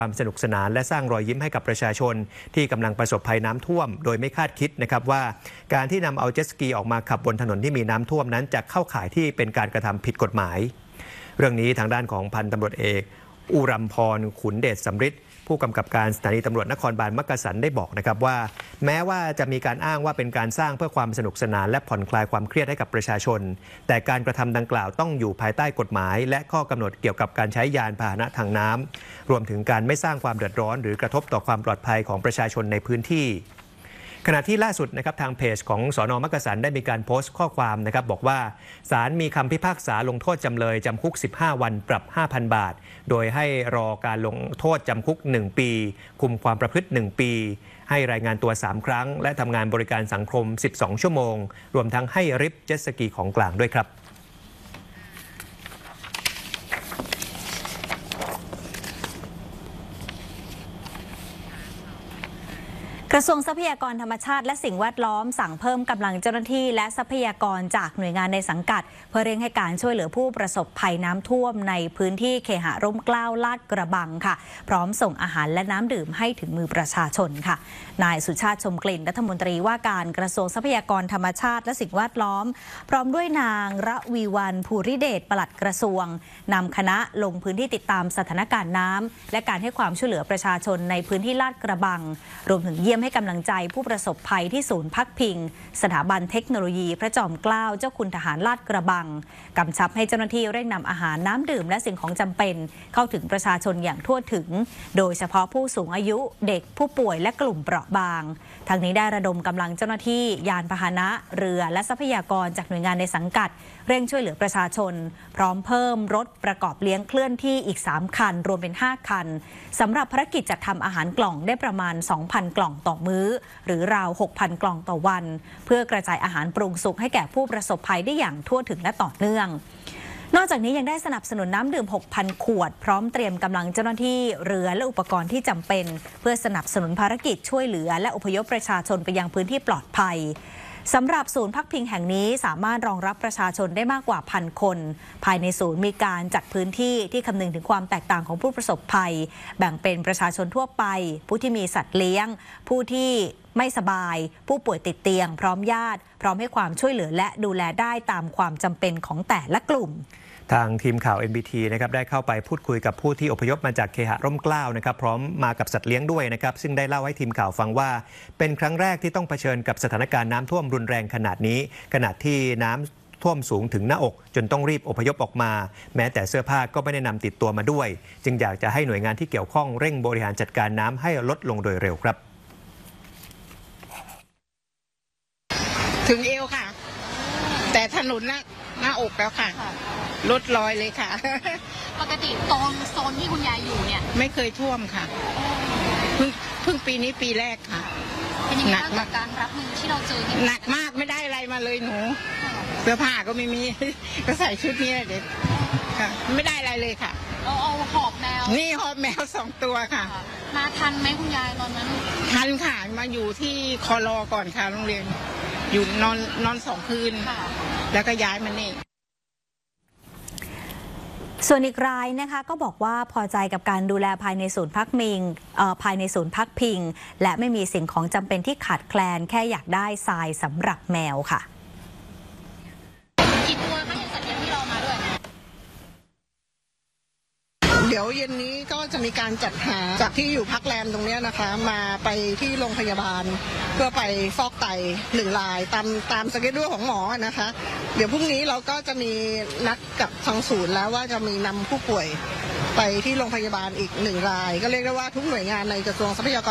ความสนุกสนานและสร้างรอยยิ้มให้กับประชาชนที่กำลังประสบภัยน้ำท่วมโดยไม่คาดคิดนะครับว่าการที่นำเอาเจ็ตสกีออกมาขับบนถนนที่มีน้ำท่วมนั้นจะเข้าข่ายที่เป็นการกระทำผิดกฎหมายเรื่องนี้ทางด้านของพันตำรวจเอกอุรัมพรขุนเดชสำริดผู้กำกับการสถานีตำรวจนครบาลมักกะสันได้บอกนะครับว่าแม้ว่าจะมีการอ้างว่าเป็นการสร้างเพื่อความสนุกสนานและผ่อนคลายความเครียดให้กับประชาชนแต่การกระทำดังกล่าวต้องอยู่ภายใต้กฎหมายและข้อกำหนดเกี่ยวกับการใช้ยานพาหนะทางน้ำรวมถึงการไม่สร้างความเดือดร้อนหรือกระทบต่อความปลอดภัยของประชาชนในพื้นที่ขณะที่ล่าสุดนะครับทางเพจของสน.มักกะสันได้มีการโพสต์ข้อความนะครับบอกว่าศาลมีคำพิพากษาลงโทษจำเลยจำคุก15วันปรับ 5,000 บาทโดยให้รอการลงโทษจำคุก1ปีคุมความประพฤติ1ปีให้รายงานตัว3ครั้งและทำงานบริการสังคม12ชั่วโมงรวมทั้งให้ริบเจ็ตสกีของกลางด้วยครับกระทรวงทรัพยากรธรรมชาติและสิ่งแวดล้อมสั่งเพิ่มกำลังเจ้าหน้าที่และทรัพยากรจากหน่วยงานในสังกัดเพื่อเร่งให้การช่วยเหลือผู้ประสบภัยน้ำท่วมในพื้นที่เคหะร่มเกล้าลาดกระบังค่ะพร้อมส่งอาหารและน้ำดื่มให้ถึงมือประชาชนค่ะนายสุชาติชมกลิ่นรัฐมนตรีว่าการกระทรวงทรัพยากรธรรมชาติและสิ่งแวดล้อมพร้อมด้วยนางระวีวรรณภูริเดชปลัดกระทรวงนำคณะลงพื้นที่ติดตามสถานการณ์น้ำและการให้ความช่วยเหลือประชาชนในพื้นที่ลาดกระบังรวมถึงเยี่ยมให้กำลังใจผู้ประสบภัยที่ศูนย์พักพิงสถาบันเทคโนโลยีพระจอมเกล้าเจ้าคุณทหารลาดกระบังกำชับให้เจ้าหน้าที่เร่งนำอาหารน้ำดื่มและสิ่งของจำเป็นเข้าถึงประชาชนอย่างทั่วถึงโดยเฉพาะผู้สูงอายุเด็กผู้ป่วยและกลุ่มเปราะบางทั้งนี้ได้ระดมกำลังเจ้าหน้าที่ยานพาหนะเรือและทรัพยากรจากหน่วยงานในสังกัดเร่งช่วยเหลือประชาชนพร้อมเพิ่มรถประกอบเลี้ยงเคลื่อนที่อีก3คันรวมเป็น5คันสำหรับภารกิจจัดทำอาหารกล่องได้ประมาณ 2,000 กล่องต่อมื้อหรือราว 6,000 กล่องต่อวันเพื่อกระจายอาหารปรุงสุกให้แก่ผู้ประสบภัยได้อย่างทั่วถึงและต่อเนื่องนอกจากนี้ยังได้สนับสนุนน้ำดื่ม 6,000 ขวดพร้อมเตรียมกำลังเจ้าหน้าที่เรือและอุปกรณ์ที่จำเป็นเพื่อสนับสนุนภารกิจช่วยเหลือและอพยพประชาชนไปยังพื้นที่ปลอดภัยสำหรับศูนย์พักพิงแห่งนี้สามารถรองรับประชาชนได้มากกว่า 1,000 คนภายในศูนย์มีการจัดพื้นที่ที่คำนึงถึงความแตกต่างของผู้ประสบภัยแบ่งเป็นประชาชนทั่วไปผู้ที่มีสัตว์เลี้ยงผู้ที่ไม่สบายผู้ป่วยติดเตียงพร้อมญาติพร้อมให้ความช่วยเหลือและดูแลได้ตามความจำเป็นของแต่ละกลุ่มทางทีมข่าว NBT นะครับได้เข้าไปพูดคุยกับผู้ที่อพยพมาจากเคหะร่มเกล้านะครับพร้อมมากับสัตว์เลี้ยงด้วยนะครับซึ่งได้เล่าให้ทีมข่าวฟังว่าเป็นครั้งแรกที่ต้องเผชิญกับสถานการณ์น้ำท่วมรุนแรงขนาดนี้ขณะที่น้ำท่วมสูงถึงหน้าอกจนต้องรีบอพยพออกมาแม้แต่เสื้อผ้าก็ไม่ได้นำติดตัวมาด้วยจึงอยากจะให้หน่วยงานที่เกี่ยวข้องเร่งบริหารจัดการน้ำให้ลดลงโดยเร็วครับถึงเอวค่ะแต่ถนนหน้าอกแล้วค่ะลดรอยเลยค่ะปกติตรงโซนที่คุณยายอยู่เนี่ยไม่เคยท่วมค่ะเพิ่งปีนี้ปีแรกค่ะเป็นยังไงบ้างกับการรับมือที่เราเจอหนักมากไม่ได้อะไรมาเลยหนูเสื้อผ้าก็ไม่มีก็ใส่ชุดนี้เด็กค่ะไม่ได้อะไรเลยค่ะเอาหอบแมวนี่หอบแมว2 ตัวค่ะมาทันไหมคุณยายตอนนั้นทันค่ะมาอยู่ที่คลอก่อนค่ะโรงเรียนอยู่นอน2 คืนแล้วก็ย้ายมานี่ส่วนอีกรายนะคะก็บอกว่าพอใจกับการดูแลภายในศูนย์พักพิงและไม่มีสิ่งของจำเป็นที่ขาดแคลนแค่อยากได้ทรายสำหรับแมวค่ะกี่ตัวคะสัตว์เลี้ยงที่เรามาด้วยเดี๋ยวเย็นนี้ก็จะมีการจัดหาจากที่อยู่พักแรมตรงนี้นะคะมาไปที่โรงพยาบาลเพื่อไปฟอกไต1 รายตามสเกจดูของหมอนะคะเดี๋ยวพรุ่งนี้เราก็จะมีนัดกับทางศูนย์แล้วว่าจะมีนำผู้ป่วยไปที่โรงพยาบาลอีก1 รายก็เรียกได้ว่าทุกหน่วยงานในกระทรวงทรัพยากร